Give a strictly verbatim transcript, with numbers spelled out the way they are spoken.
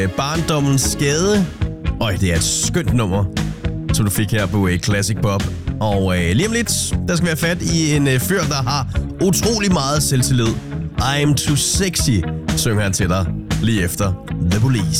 Barndommens skade. Øj, det er et skønt nummer, som du fik her på uh, Classic Pop. Og uh, lige om lidt, der skal være fat i en uh, fyr, der har utrolig meget selvtillid. I'm too sexy, synger han til dig lige efter The Police.